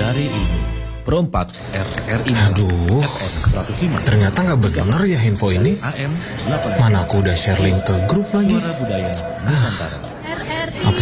dari ilmu. Pro 4 RRI. Aduh, FM 105. ternyata nggak benar ya info ini. AM 8. Mana aku udah share link ke grup lagi. Suara Budaya Nusantara.